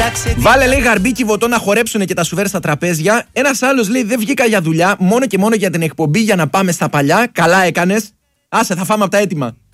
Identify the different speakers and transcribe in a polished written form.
Speaker 1: Βάλε, λέει, γαρμπί κυβωτό να χορέψουνε και τα σουβέρ στα τραπέζια. Ένας άλλος λέει: δεν βγήκα για δουλειά, μόνο και μόνο για την εκπομπή για να πάμε στα παλιά. Καλά έκανες. Άσε, θα φάμε από τα έτοιμα.